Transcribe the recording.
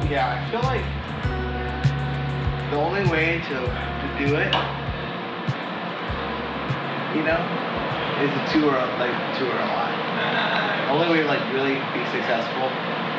Yeah, I feel like the only way to do it, you know, is to tour a lot. The only way to like really be successful